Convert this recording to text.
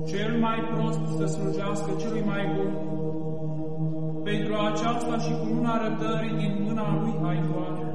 cel mai prost să slujească celui mai bun. Pentru aceasta și cu luna răbdării din mâna lui Haitoare,